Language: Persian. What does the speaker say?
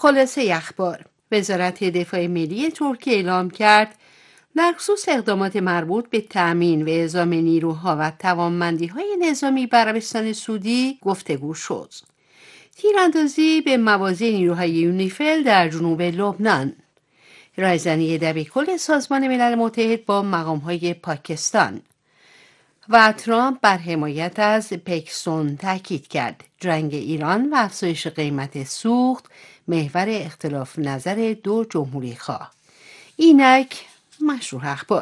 خلاصه اخبار: وزارت دفاع ملی ترکیه اعلام کرد در خصوص اقدامات مربوط به تأمین و اعزام نیروها و توانمندی‌های نظامی به عربستان سعودی گفتگو شد. تیراندازی به مواضع نیروهای یونیفیل در جنوب لبنان. رایزنی دبیرکل سازمان ملل متحد با مقام‌های پاکستان. و ترامپ بر حمایت از پکسون تاکید کرد. جنگ ایران و افزایش قیمت سوخت محور اختلاف نظر دو جمهوری خواه. اینک مشروع اخبار.